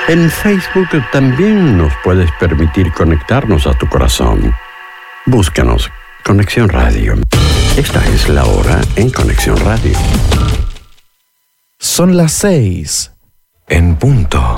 En Facebook también nos puedes permitir conectarnos a tu corazón. Búscanos, Conexión Radio. Esta es la hora en Conexión Radio. Son las 6 en punto.